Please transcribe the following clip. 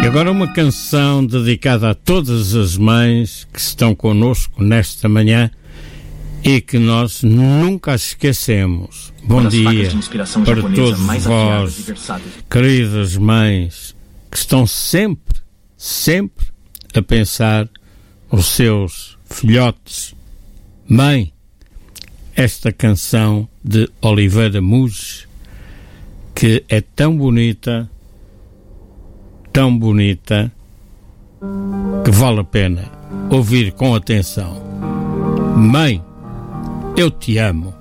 E agora uma canção dedicada a todas as mães que estão connosco nesta manhã e que nós nunca as esquecemos. Bom dia para todos vós, queridas mães, que estão sempre a pensar nos seus filhotes. Mãe, esta canção de Oliveira Muges, que é tão bonita, que vale a pena ouvir com atenção. Mãe, eu te amo.